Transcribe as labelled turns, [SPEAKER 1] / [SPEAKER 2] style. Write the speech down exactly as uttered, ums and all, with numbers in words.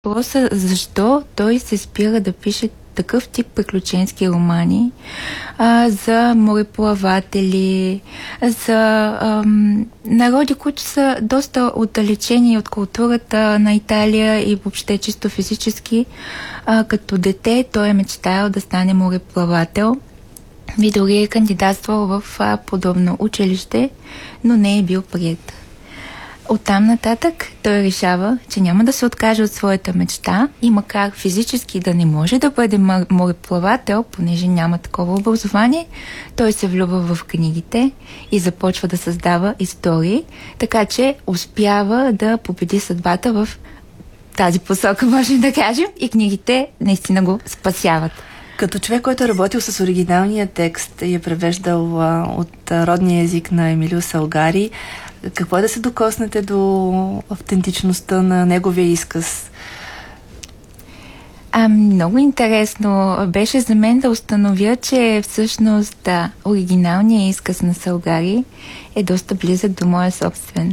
[SPEAKER 1] Въпроса защо той се спира да пише такъв тип приключенски романи а, за мореплаватели, за ам, народи, които са доста отдалечени от културата на Италия и въобще чисто физически. А, като дете той е мечтаял да стане мореплавател и дори е кандидатствал в а, подобно училище, но не е бил приет. Оттам нататък той решава, че няма да се откаже от своята мечта и макар физически да не може да бъде мореплавател, понеже няма такова образование, той се влюбва в книгите и започва да създава истории, така че успява да победи съдбата в тази посока, можем да кажем, и книгите наистина го спасяват.
[SPEAKER 2] Като човек, който е работил с оригиналния текст и е превеждал а, от а, родния език на Емилио Салгари, какво е да се докоснете до автентичността на неговия изказ?
[SPEAKER 1] А, много интересно беше за мен да установя, че всъщност да, оригиналният изказ на Салгари е доста близък до моя собствен.